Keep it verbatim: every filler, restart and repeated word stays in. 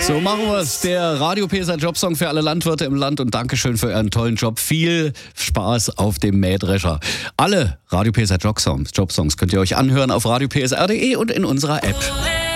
So machen wir es. Der Radio P S R Jobsong für alle Landwirte im Land und Dankeschön für euren tollen Job. Viel Spaß auf dem Mähdrescher. Alle Radio P S R Jobsongs, Jobsongs könnt ihr euch anhören auf radio p s r punkt d e und in unserer App.